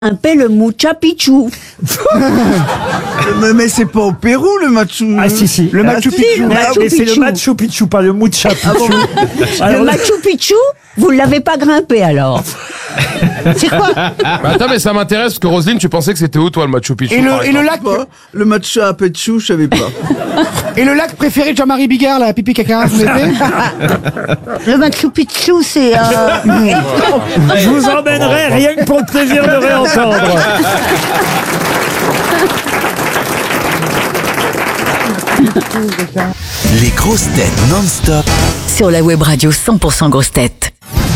grimpé le Machu Picchu. Mais c'est pas au Pérou le Machu. Ah si. Le Machu si, Picchu. le Machu Mais c'est le Picchu. Machu Picchu, pas le Machu Picchu. Le Machu Picchu, vous l'avez pas grimpé alors. C'est quoi? Bah attends, mais ça m'intéresse parce que Roselyne, tu pensais que c'était où toi le Machu Picchu? Et par le exemple lac Le Machu Picchu, je savais pas. Et le lac préféré de Jean-Marie Bigard, la pipi caca, vous mettez? Le Machu Picchu, c'est... Je vous emmènerai rien que pour le plaisir de réentendre. Les grosses têtes non-stop. Sur la web radio 100% grosses têtes.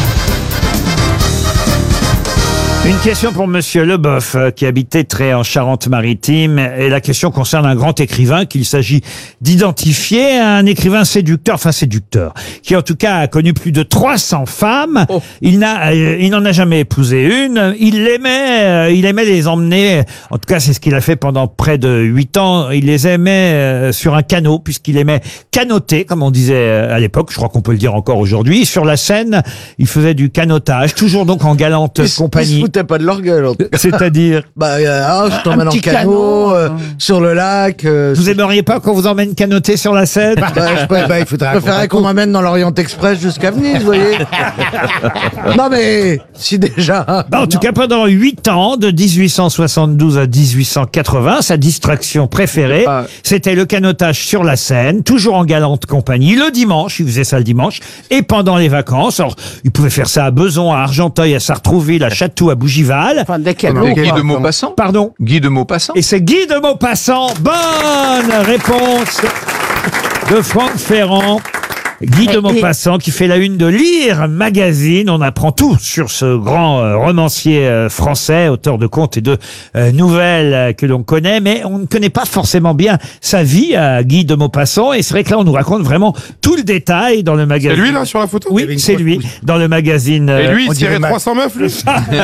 Une question pour Monsieur Leboeuf, qui habitait Tré en Charente-Maritime. Et la question concerne un grand écrivain qu'il s'agit d'identifier, un écrivain séducteur, qui en tout cas a connu plus de 300 femmes. Oh. Il n'en a jamais épousé une. Il aimait les emmener. En tout cas, c'est ce qu'il a fait pendant près de 8 ans. Il les aimait sur un canot, puisqu'il aimait canoter, comme on disait à l'époque. Je crois qu'on peut le dire encore aujourd'hui. Sur la Seine, il faisait du canotage, toujours donc en galante compagnie. T'as pas de leur gueule. C'est-à-dire, Je t'emmène en petit canot, sur le lac. vous aimeriez pas qu'on vous emmène canoter sur la Seine? Il préférerais qu'on m'amène dans l'Orient Express jusqu'à Venise, vous voyez. Non mais, si déjà. En tout cas, pendant 8 ans, de 1872 à 1880, sa distraction préférée, c'était le canotage sur la Seine, toujours en galante compagnie, le dimanche, il faisait ça le dimanche, et pendant les vacances. Alors, il pouvait faire ça à Beson, à Argenteuil, à Sartrouville, à Chatou, à Bougival. Enfin, des canots, Guy quoi. de Maupassant. Pardon. Guy de Maupassant. Et c'est Guy de Maupassant. Bonne réponse de Franck Ferrand. Guy de Maupassant qui fait la une de Lire Magazine. On apprend tout sur ce grand romancier français, auteur de contes et de nouvelles que l'on connaît, mais on ne connaît pas forcément bien sa vie à Guy de Maupassant. Et c'est vrai que là, on nous raconte vraiment tout le détail dans le magazine. C'est lui là sur la photo? Oui, c'est lui, dans le magazine. Et lui, il tirait 300 meufs, lui.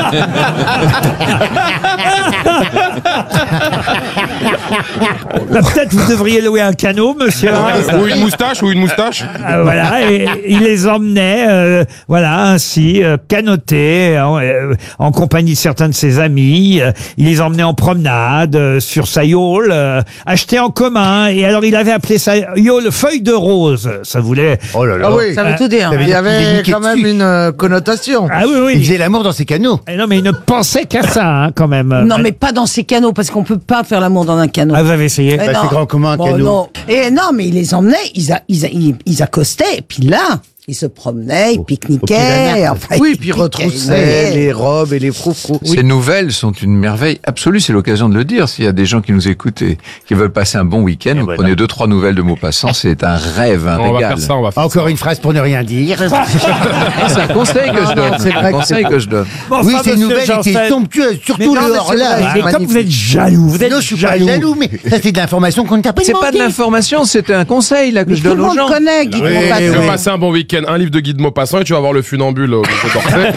Peut-être vous devriez louer un canot, monsieur. Ou une moustache. Voilà, et il les emmenait, ainsi, canoter, en compagnie de certains de ses amis. Il les emmenait en promenade, sur sa yaule, acheté en commun. Et alors, il avait appelé sa yaule Feuille de Rose. Ça voulait... Oh là là. Ah oui, Ça veut tout dire. il y avait quand même une connotation. Ah oui, Il oui. faisait l'amour dans ses canaux. Et non, mais il ne pensait qu'à ça, hein, quand même. Non, mais pas dans ces canots, parce qu'on peut pas faire l'amour dans un canot. Ah, vous avez essayé? Eh Bah, non. c'est grand comme un Bon, canot. non. Et non, mais ils les emmenaient, ils accostaient, et puis là, ils se promenaient, ils pique-niquaient. Enfin, Oui, ils puis pique-niquaient, retroussaient oui. les robes et les froufrous. Ces nouvelles sont une merveille absolue, c'est l'occasion de le dire. S'il y a des gens qui nous écoutent et qui veulent passer un bon week-end, vous prenez 2-3 nouvelles de Maupassant, c'est un rêve, un On va régal. faire ça, on va faire Encore une phrase pour ne rien dire. C'est un conseil que je donne. c'est vrai un que conseil que je donne. Bon, Oui, enfin, ces monsieur nouvelles Janssen, étaient somptueuses, surtout non, le mais c'est hors-là. vrai, mais comme vous êtes jaloux, vous êtes Non, je suis pas jaloux. jaloux, mais ça c'est de l'information qu'on ne t'a pas C'est pas de demandé. l'information, c'est un conseil là que Mais je tout le donne aux monde gens. connaît Guy de Tu Maupassant. vas passer un bon week-end, un livre de Guy de Maupassant et tu vas voir le funambule au musée d'Orsay.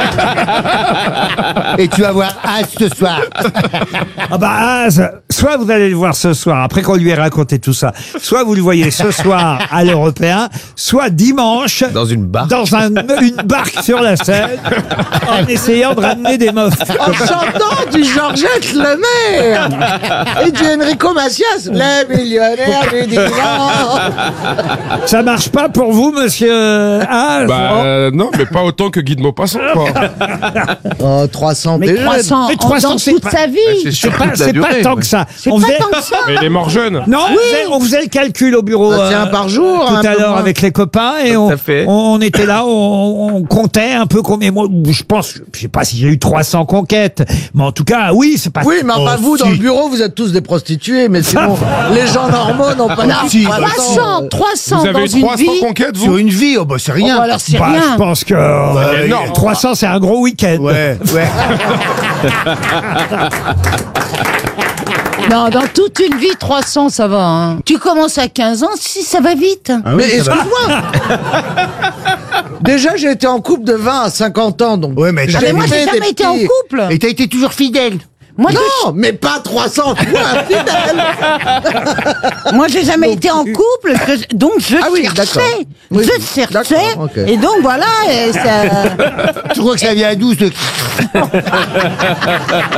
Et tu vas voir ce soir. Ah bah, soit vous allez le voir ce soir, après qu'on lui ait raconté tout ça, soit vous le voyez ce soir à l'Européen, soit dimanche Dans une barque. dans une barque sur la Seine, en essayant de ramener des meufs. En chantant du Georgette Lemaire et du Enrico Macias, le millionnaire du dimanche. Ça marche pas pour vous, monsieur Haas? Non, mais pas autant que Guy de Maupassant, quoi. Oh, 300 Mais t'es jeune. 300, Mais 300, dans c'est toute pas- sa vie. C'est C'est sur pas, toute la c'est pas durée. tant que ça. C'est On pas faisait- tant que ça. Mais il est mort jeune. Non, on faisait le calcul au bureau. C'est un par jour, Tout un à peu l'heure moins. avec les copains et Tout à fait. on était là, on comptait un peu combien. Moi, je pense, je sais pas si j'ai eu 300 conquêtes, mais en tout cas, oui, c'est pas. Oui, mais enfin, Oh, vous, dans si. le bureau, vous êtes tous des prostituées, mais sinon, les gens normaux n'ont pas Non, Si, 300 Vous avez dans eu une 300 vie. conquêtes, vous? Sur une vie, oh bah c'est Oh, rien. alors c'est Bah, rien. je pense que énorme. 300, c'est un gros week-end. Ouais, ouais. Non, dans toute une vie, 300, ça va. Hein. Tu commences à 15 ans, si ça va vite. Ah oui, Mais ça va. excuse-moi. Déjà, j'ai été en couple de 20 à 50 ans, donc. Ouais, mais Ah, mais moi, j'ai jamais été en couple. Et t'as été toujours fidèle. Moi, Non, mais pas 300 fois infidèle. Moi, j'ai jamais été en couple, donc je d'accord. cherchais. Oui, Je cherchais. d'accord, ok. Et donc, voilà. Et ça... Tu crois que ça vient d'où, ce